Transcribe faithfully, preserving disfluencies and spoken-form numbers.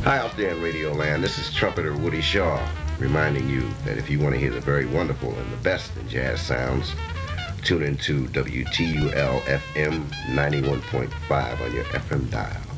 Hi out there in Radio Land. This is trumpeter Woody Shaw reminding you that if you want to hear the very wonderful and the best in jazz sounds, tune into W T U L F M ninety-one point five on your F M dial.